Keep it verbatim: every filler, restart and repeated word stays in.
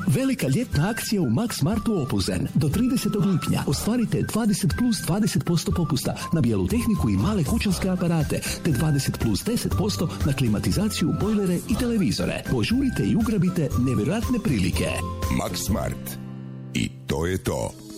Velika ljetna akcija u Max Martu Opuzen. Do tridesetog lipnja ostvarite dvadeset plus dvadeset posto popusta na bijelu tehniku i male kućanske aparate, te dvadeset plus deset posto na klimatizaciju, bojlere i televizore. Požurite i ugrabite nevjerojatne prilike. Max Smart. I to je to.